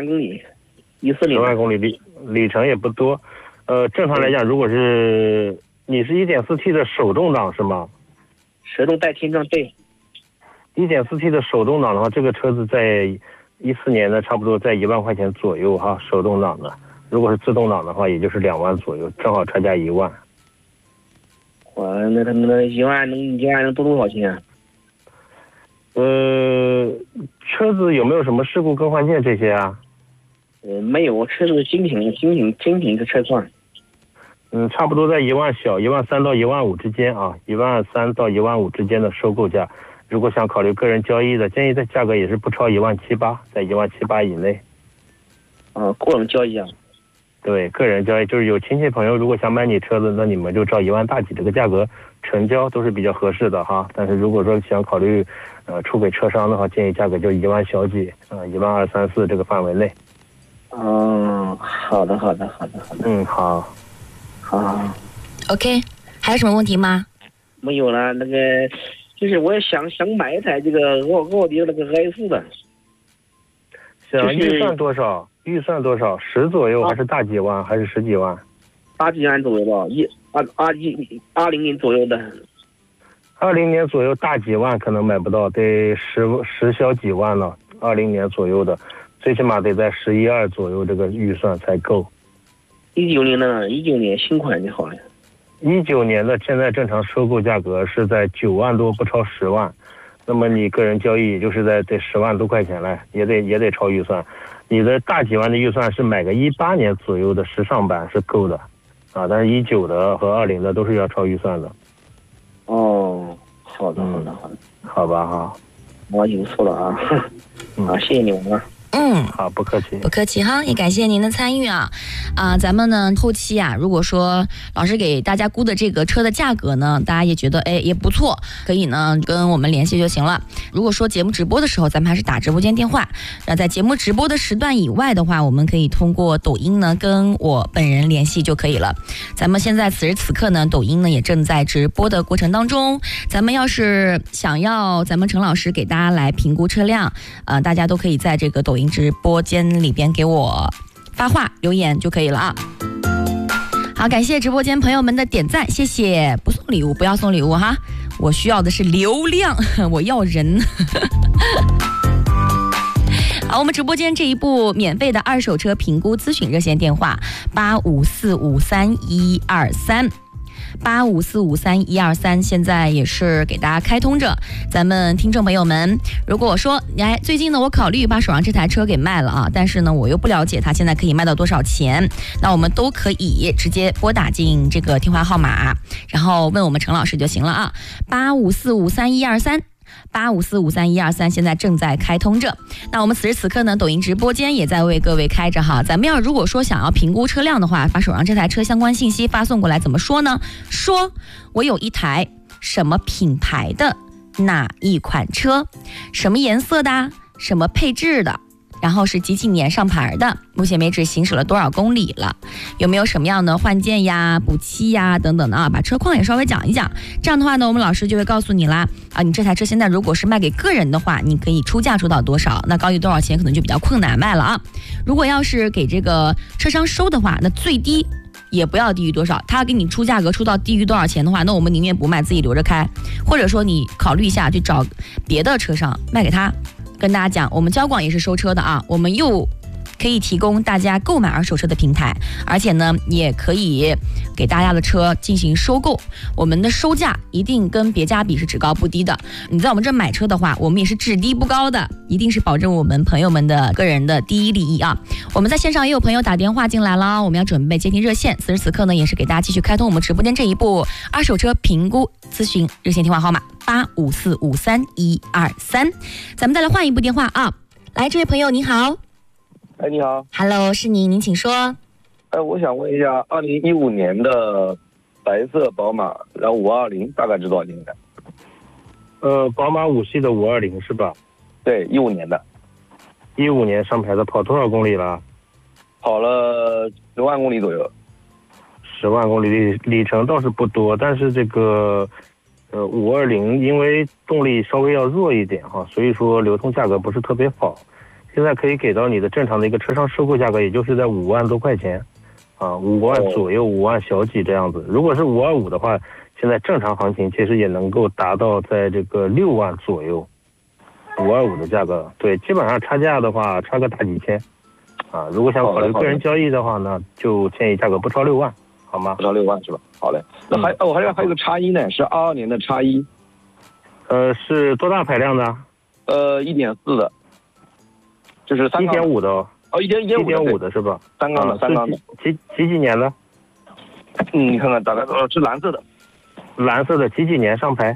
万公里，14年。 10万公里里程也不多。正常来讲，如果是你是 1.4T 的手动挡是吗？ 手动带天窗，对。 1.4T 的手动挡的话，这个车子在14年的差不多在1万块钱左右哈，手动挡的。如果是自动挡的话，也就是2万左右，正好差价1万。 哇，那1万能多少钱啊？ 车子有没有什么事故更换件这些啊？ 没有，车子精品的车况。 差不多在1万小，1万3到1万5之间啊，1万3到1万5之间的收购价。如果想考虑个人交易的，建议的价格也是不超1万7、8，在1万7、8以内。 个人交易啊？ 对，个人交易就是有亲戚朋友如果想买你车子，那你们就照1万大几这个价格成交都是比较合适的哈。但是如果说想考虑出给车商的话，建议价格就1万小几，1万2、3、4这个范围内。 好的。好。 OK， 还有什么问题吗？ 没有了，那个就是我也想买一台这个奥迪那个 RS 的。 想预算多少？10左右还是大几万还是10几万？ 大几万左右吧，20年左右的。 20年左右大几万可能买不到，得十小几万了。20年左右的，最起码得在11、2左右这个预算才够。 19年新款就好了。 19年的现在正常收购价格是在9万多，不超10万。那么你个人交易也就是得10万多块钱了，也得超预算。你的大几万的预算是买个18年左右的时尚版是够的，但是19的和20的都是要超预算的。 好的。 好吧哈。 我有错了啊。谢谢你们啊。 好，不客气， 不客气哈，也感谢您的参与啊。咱们呢后期啊，如果说老师给大家估的这个车的价格呢，大家也觉得也不错，可以呢跟我们联系就行了。如果说节目直播的时候，咱们还是打直播间电话。那在节目直播的时段以外的话，我们可以通过抖音呢跟我本人联系就可以了。咱们现在此时此刻呢，抖音呢也正在直播的过程当中。咱们要是想要咱们陈老师给大家来评估车辆，大家都可以在这个抖音直播间里边给我发话留言就可以了啊。好，感谢直播间朋友们的点赞，谢谢。不送礼物，不要送礼物哈，我需要的是流量，我要人。好，我们直播间这一部免费的二手车评估咨询热线电话85453123。85453123现在也是给大家开通着。咱们听众朋友们，如果说最近呢我考虑把手上这台车给卖了啊，但是呢我又不了解它现在可以卖到多少钱，那我们都可以直接拨打进这个电话号码，然后问我们陈老师就行了啊。85453123，85453123现在正在开通着。那我们此时此刻呢，抖音直播间也在为各位开着哈。咱们如果说想要评估车辆的话，把手上这台车相关信息发送过来，怎么说呢？说我有一台什么品牌的哪一款车，什么颜色的，什么配置的，然后是几年上牌的，目前为止行驶了多少公里了，有没有什么样的换件呀、补漆呀等等的啊，把车况也稍微讲一讲。这样的话呢，我们老师就会告诉你啦啊，你这台车现在如果是卖给个人的话，你可以出价出到多少，那高于多少钱可能就比较困难卖了啊。如果要是给这个车商收的话，那最低也不要低于多少，他给你出价格出到低于多少钱的话，那我们宁愿不卖，自己留着开，或者说你考虑一下去找别的车商卖给他。跟大家讲，我们交广也是收车的啊，我们又可以提供大家购买二手车的平台，而且呢也可以给大家的车进行收购，我们的收价一定跟别家比是只高不低的。你在我们这买车的话，我们也是只低不高的，一定是保证我们朋友们的个人的第一利益啊。我们在线上也有朋友打电话进来了，我们要准备接听热线，此时此刻呢也是给大家继续开通我们直播间这一部二手车评估咨询热线电话号码85453123。咱们再来换一部电话啊，来，这位朋友您好。 你好 ，Hello， 是您请说。 我想问一下，2015年的白色宝马，然后520大概值多少钱的？ 宝马5系的520是吧？ 对，15年的。 15年上牌的，跑多少公里了？ 跑了10万公里左右。 10万公里里程倒是不多，但是这个520因为动力稍微要弱一点哈，所以说流通价格不是特别好。 现在可以给到你的正常的一个车商收购价格，也就是在5万多块钱，啊，5万左右，5万小几这样子。如果是525的话，现在正常行情其实也能够达到在这个6万左右，525的价格，对，基本上差价的话差个大几千，啊，如果想考虑个人交易的话呢，就建议价格不超6万，好吗？ 不超6万是吧？好嘞，那还有个叉1呢，是22年的叉1， 是多大排量的 ？1.4的，就是 1.5的哦。1.5的是吧？3缸的，几年的？ 你看看大概是蓝色的。 蓝色的几年上牌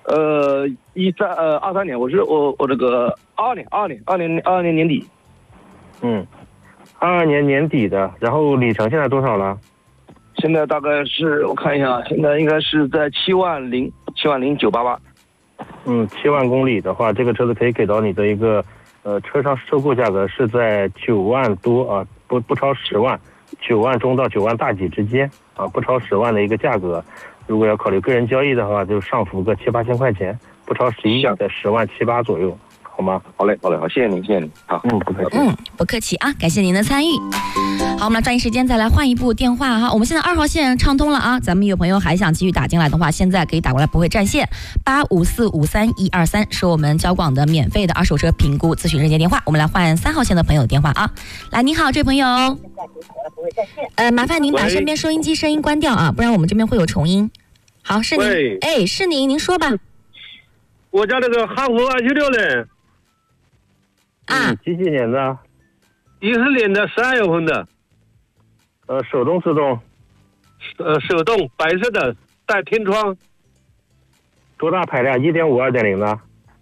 23年，我这个22年年底。 22年年底的，然后里程现在多少了？ 现在大概是我看一下，现在应该是在70988。 7万公里的话，这个车子可以给到你的一个车上收购价格是在9万多啊，不超10万，9万中到9万大几之间啊，不超10万的一个价格。如果要考虑个人交易的话，就上浮个7、8千块钱，不超11，在10万7、8左右，好吗？ 好嘞，好，谢谢您，好， 不客气， 不客气啊，感谢您的参与。好，我们来抓紧时间再来换一部电话哈，我们现在2号线畅通了啊，咱们有朋友还想继续打进来的话，现在可以打过来，不会占线，85453123是我们交广的免费的二手车评估咨询热线电话。我们来换3号线的朋友的电话啊，来，你好，这位朋友，麻烦您把身边收音机声音关掉啊，不然我们这边会有重音。好，是您，是您说吧。 我家这个哈弗296嘞， 几年的 ？14年的12月份的， 手动自动？ 手动，白色的，带天窗。 多大排量？1.5、2.0的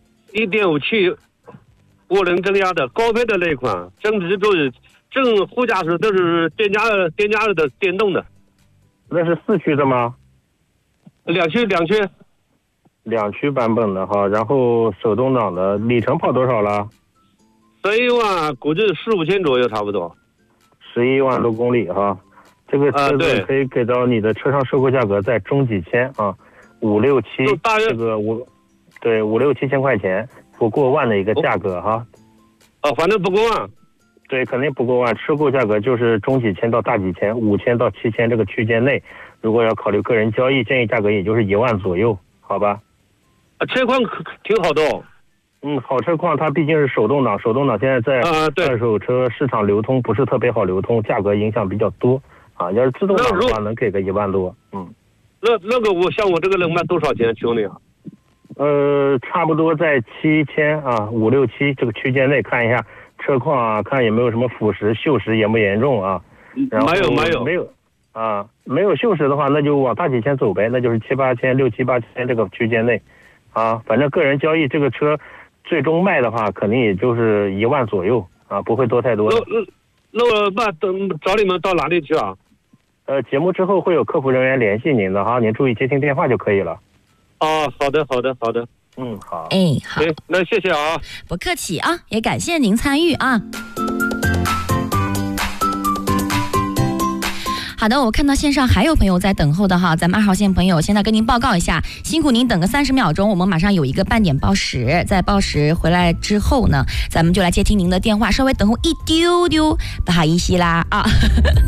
？1.57，涡轮增压的，高配的那一款，正直座椅，正副驾驶都是电加热的电动的。 那是4驱的吗 ？2驱版本的哈，然后手动挡的，里程跑多少了 ？11万，估计4、5千左右差不多。 11万多公里哈，这个车子可以给到你的车上收购价格在中几千啊，5、6、7，这个5、6、7千块钱，不过万的一个价格哈。 反正不过万。 对，肯定不过万，收购价格就是中几千到大几千，5千到7千这个区间内。如果要考虑个人交易，建议价格也就是1万左右，好吧？ 车况挺好的哦。 好车况，它毕竟是手动挡，现在在二手车市场流通不是特别好流通，价格影响比较多啊。要是自动挡的话，能给个1万多。 那个像我这个能卖多少钱，兄弟啊？ 差不多在7千啊，5、6、7这个区间内，看一下车况啊，看有没有什么腐蚀、锈蚀严不严重啊？没有锈蚀的话，那就往大几千走呗，那就是7、8千、6、7、8千这个区间内，啊，反正个人交易这个车最终卖的话，肯定也就是1万左右啊，不会多太多的。 那我找你们到哪里去啊？ 节目之后会有客服人员联系您的哈，您注意接听电话就可以了。 好的。 好。 好。 那谢谢啊。 不客气啊，也感谢您参与啊。好的，我看到线上还有朋友在等候的哈，咱们2号线朋友现在跟您报告一下，辛苦您等个30秒钟，我们马上有一个半点报时，在报时回来之后呢，咱们就来接听您的电话，稍微等候一丢丢，不好意思啦啊。